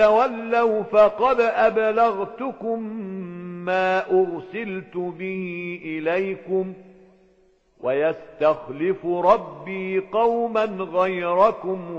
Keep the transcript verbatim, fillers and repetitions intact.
تولوا فقد أبلغتكم ما أرسلت به إليكم ويستخلف ربي قوما غيركم